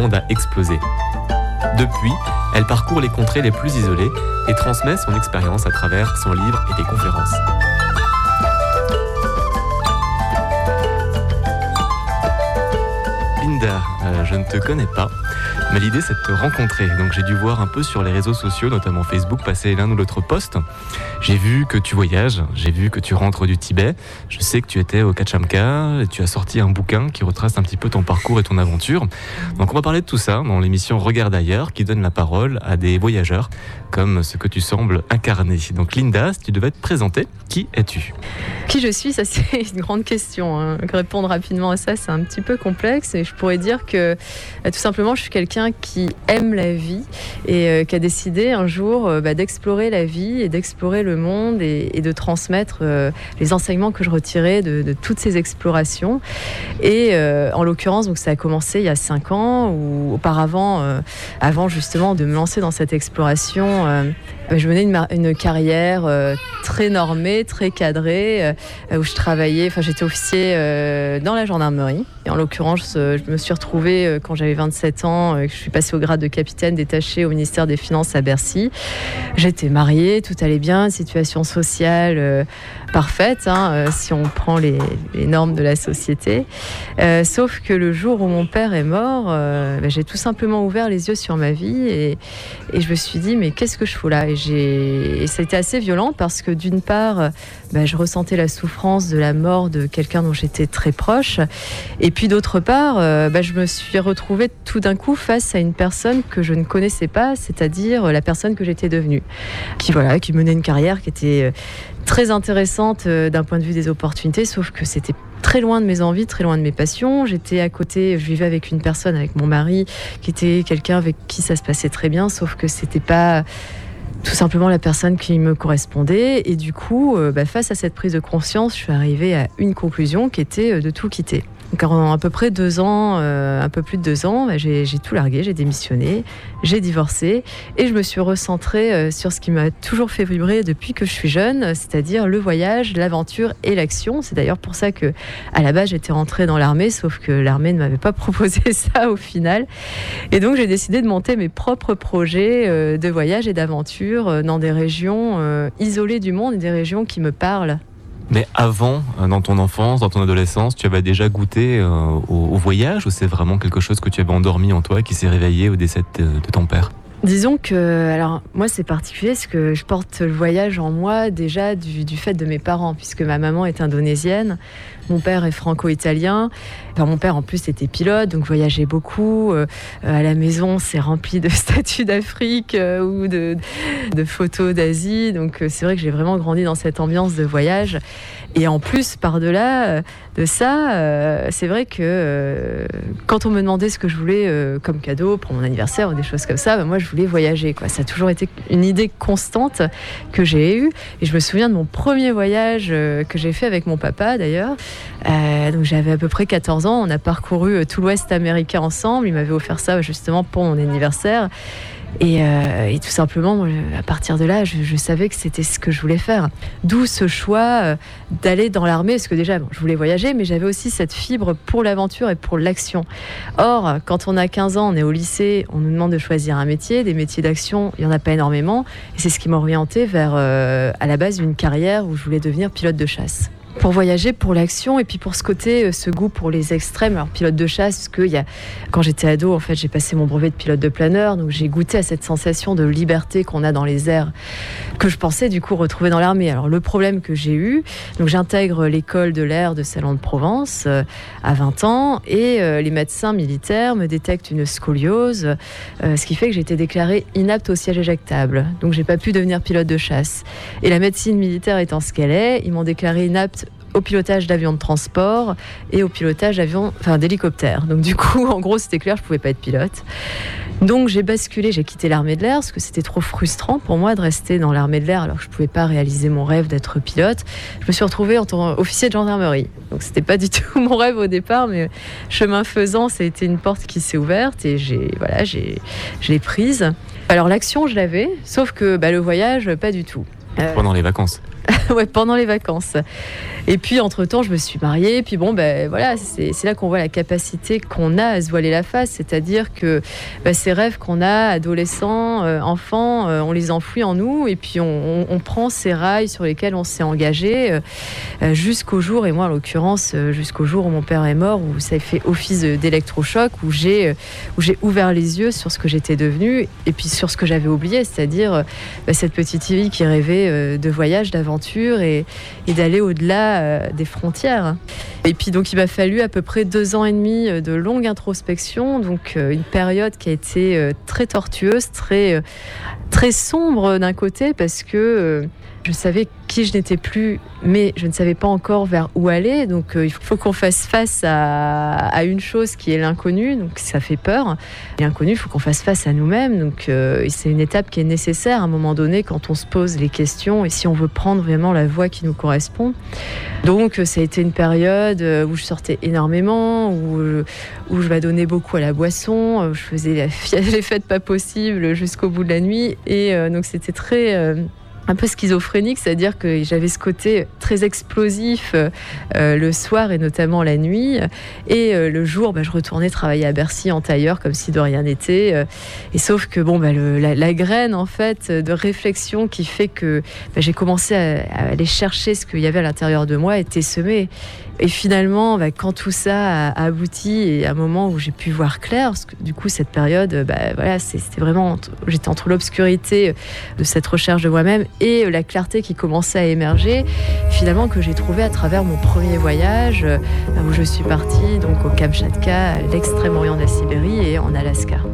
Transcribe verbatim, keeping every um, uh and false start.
monde a explosé. Depuis, elle parcourt les contrées les plus isolées et transmet son expérience à travers son livre et des conférences. Linda, euh, je ne te connais pas, mais l'idée c'est de te rencontrer. Donc j'ai dû voir un peu sur les réseaux sociaux, notamment Facebook, passer l'un ou l'autre post. J'ai vu que tu voyages, j'ai vu que tu rentres du Tibet. Je sais que tu étais au Kachamka et tu as sorti un bouquin qui retrace un petit peu ton parcours et ton aventure. Donc on va parler de tout ça dans l'émission Regarde ailleurs, qui donne la parole à des voyageurs comme ce que tu sembles incarner. Donc Linda, si tu devais te présenter, qui es-tu ? Qui je suis, ça c'est une grande question. Hein. Répondre rapidement à ça, c'est un petit peu complexe. Et je pourrais dire que bah, tout simplement, je suis quelqu'un qui aime la vie et euh, qui a décidé un jour euh, bah, d'explorer la vie et d'explorer le monde et, et de transmettre euh, les enseignements que je retirais de, de toutes ces explorations. Et euh, en l'occurrence, donc ça a commencé il y a cinq ans, ou auparavant, euh, avant justement de me lancer dans cette exploration. Euh, Je menais une, une carrière euh, très normée, très cadrée, euh, où je travaillais, enfin j'étais officier euh, dans la gendarmerie. Et en l'occurrence, euh, je me suis retrouvée euh, quand j'avais vingt-sept ans, euh, que je suis passée au grade de capitaine détaché au ministère des Finances à Bercy. J'étais mariée, tout allait bien, situation sociale euh, parfaite, hein, euh, si on prend les, les normes de la société. Euh, sauf que le jour où mon père est mort, euh, bah, j'ai tout simplement ouvert les yeux sur ma vie et, et je me suis dit, mais qu'est-ce que je fous là ? Et, j'ai... et ça a été assez violent parce que d'une part, bah, je ressentais la souffrance de la mort de quelqu'un dont j'étais très proche. Et puis d'autre part, euh, bah, je me suis retrouvée tout d'un coup face à une personne que je ne connaissais pas, c'est-à-dire la personne que j'étais devenue. Qui, voilà, qui menait une carrière qui était très intéressante d'un point de vue des opportunités, sauf que c'était très loin de mes envies, très loin de mes passions. J'étais à côté, je vivais avec une personne, avec mon mari, qui était quelqu'un avec qui ça se passait très bien, sauf que c'était pas tout simplement la personne qui me correspondait. Et du coup, euh, bah, face à cette prise de conscience, je suis arrivée à une conclusion qui était de tout quitter. Donc en à peu près deux ans, euh, un peu plus de deux ans, bah, j'ai, j'ai tout largué, j'ai démissionné, j'ai divorcé et je me suis recentrée euh, sur ce qui m'a toujours fait vibrer depuis que je suis jeune, c'est-à-dire le voyage, l'aventure et l'action. C'est d'ailleurs pour ça que, à la base, j'étais rentrée dans l'armée, sauf que l'armée ne m'avait pas proposé ça au final. Et donc j'ai décidé de monter mes propres projets euh, de voyage et d'aventure euh, dans des régions euh, isolées du monde et des régions qui me parlent. Mais avant, dans ton enfance, dans ton adolescence, tu avais déjà goûté euh, au, au voyage ou c'est vraiment quelque chose que tu avais endormi en toi et qui s'est réveillé au décès de, de ton père ? Disons que, alors moi c'est particulier parce que je porte le voyage en moi déjà du, du fait de mes parents, puisque ma maman est indonésienne, mon père est franco-italien. Enfin, mon père en plus était pilote, donc voyageait beaucoup. Euh, à la maison, c'est rempli de statues d'Afrique euh, ou de, de photos d'Asie. Donc euh, c'est vrai que j'ai vraiment grandi dans cette ambiance de voyage. Et en plus, par-delà euh, de ça, euh, c'est vrai que euh, quand on me demandait ce que je voulais euh, comme cadeau pour mon anniversaire ou des choses comme ça, bah, moi je voulais voyager, quoi. Ça a toujours été une idée constante que j'ai eue. Et je me souviens de mon premier voyage euh, que j'ai fait avec mon papa d'ailleurs. Euh, donc j'avais à peu près quatorze ans, on a parcouru euh, tout l'Ouest américain ensemble. Il m'avait offert ça justement pour mon anniversaire. Et, euh, et tout simplement, moi, à partir de là, je, je savais que c'était ce que je voulais faire. D'où ce choix euh, d'aller dans l'armée, parce que déjà, bon, je voulais voyager, mais j'avais aussi cette fibre pour l'aventure et pour l'action. Or, quand on a quinze ans, on est au lycée, on nous demande de choisir un métier. Des métiers d'action, il n'y en a pas énormément. Et c'est ce qui m'a orientée vers, euh, à la base, une carrière où je voulais devenir pilote de chasse. Pour voyager, pour l'action et puis pour ce côté, ce goût pour les extrêmes. Alors pilote de chasse, parce que il y a, quand j'étais ado, en fait, j'ai passé mon brevet de pilote de planeur, donc j'ai goûté à cette sensation de liberté qu'on a dans les airs, que je pensais du coup retrouver dans l'armée. Alors le problème que j'ai eu, donc j'intègre l'école de l'air de Salon de Provence euh, à vingt ans et euh, les médecins militaires me détectent une scoliose, euh, ce qui fait que j'ai été déclarée inapte au siège éjectable. Donc j'ai pas pu devenir pilote de chasse. Et la médecine militaire étant ce qu'elle est, ils m'ont déclarée inapte au pilotage d'avions de transport et au pilotage d'avions, enfin d'hélicoptères. Donc du coup, en gros, c'était clair, je pouvais pas être pilote. Donc j'ai basculé, j'ai quitté l'armée de l'air parce que c'était trop frustrant pour moi de rester dans l'armée de l'air alors que je pouvais pas réaliser mon rêve d'être pilote. Je me suis retrouvée en tant qu'officier de gendarmerie. Donc c'était pas du tout mon rêve au départ, mais chemin faisant, ça a été une porte qui s'est ouverte et j'ai, voilà, j'ai, je l'ai prise. Alors l'action, je l'avais, sauf que bah, le voyage, pas du tout. Euh... Pendant les vacances. Ouais, pendant les vacances. Et puis, entre-temps, je me suis mariée. Puis bon, ben voilà, c'est, c'est là qu'on voit la capacité qu'on a à se voiler la face. C'est-à-dire que ben, ces rêves qu'on a, adolescents, euh, enfants, euh, on les enfouit en nous. Et puis, on, on, on prend ces rails sur lesquels on s'est engagé euh, jusqu'au jour, et moi, en l'occurrence, euh, jusqu'au jour où mon père est mort, où ça a fait office d'électrochoc, où j'ai, euh, où j'ai ouvert les yeux sur ce que j'étais devenue et puis sur ce que j'avais oublié, c'est-à-dire euh, ben, cette petite Ivy qui rêvait euh, de voyage, d'aventure et, et d'aller au-delà euh, des frontières. Et puis donc il m'a fallu à peu près deux ans et demi de longue introspection, donc euh, une période qui a été euh, très tortueuse, très, euh, très sombre d'un côté parce que euh, je savais qui je n'étais plus, mais je ne savais pas encore vers où aller. Donc euh, il faut qu'on fasse face à, à une chose qui est l'inconnu, donc ça fait peur. Et l'inconnu, il faut qu'on fasse face à nous-mêmes. Donc euh, c'est une étape qui est nécessaire à un moment donné quand on se pose les questions et si on veut prendre vraiment la voie qui nous correspond. Donc ça a été une période où je sortais énormément, où je, où je m'adonnais beaucoup à la boisson, où je faisais la, les fêtes pas possibles jusqu'au bout de la nuit. Et euh, donc c'était très... Euh, un peu schizophrénique, c'est-à-dire que j'avais ce côté très explosif euh, le soir et notamment la nuit. Et euh, le jour, bah, je retournais travailler à Bercy en tailleur comme si de rien n'était. Euh, et sauf que bon, bah, le, la, la graine en fait de réflexion qui fait que bah, j'ai commencé à, à aller chercher ce qu'il y avait à l'intérieur de moi était semée. Et finalement, bah, quand tout ça a abouti et à un moment où j'ai pu voir clair, parce que du coup cette période, bah, voilà, c'était vraiment, j'étais entre l'obscurité de cette recherche de moi-même et la clarté qui commençait à émerger, finalement que j'ai trouvé à travers mon premier voyage où je suis partie donc au Kamchatka, à l'extrême orient de la Sibérie et en Alaska.